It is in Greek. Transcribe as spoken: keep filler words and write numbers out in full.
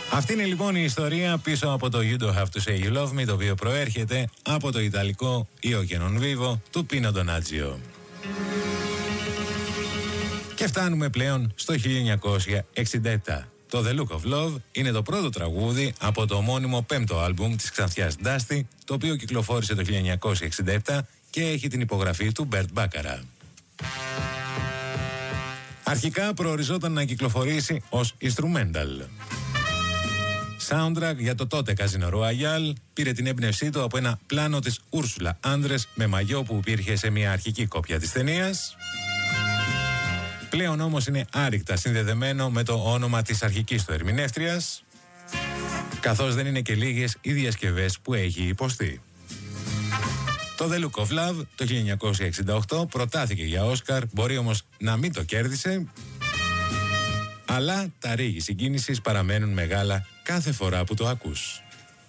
Αυτή είναι λοιπόν η ιστορία πίσω από το You Don't Have To Say You Love Me, το οποίο προέρχεται από το ιταλικό Io che non vivo του Πίνο Ντονάτζιο. Και φτάνουμε πλέον στο χίλια εννιακόσια εξήντα επτά. Το The Look of Love είναι το πρώτο τραγούδι από το ομώνυμο πέμπτο άλμπουμ της ξανθιάς Dusty, το οποίο κυκλοφόρησε το χίλια εννιακόσια εξήντα επτά και έχει την υπογραφή του Bert Bacharach. Αρχικά προοριζόταν να κυκλοφορήσει ως instrumental. Soundtrack για το τότε Casino Royale, πήρε την έμπνευσή του από ένα πλάνο της Ούρσουλα Άντρες με μαγιό που υπήρχε σε μια αρχική κόπια της ταινίας. Πλέον όμως είναι άρρηκτα συνδεδεμένο με το όνομα της αρχικής του ερμηνεύτριας, καθώς δεν είναι και λίγες οι διασκευές που έχει υποστεί. Το The Look of Love το χίλια εννιακόσια εξήντα οκτώ προτάθηκε για Όσκαρ, μπορεί όμως να μην το κέρδισε, αλλά τα ρίγη συγκίνησης παραμένουν μεγάλα κάθε φορά που το ακούς.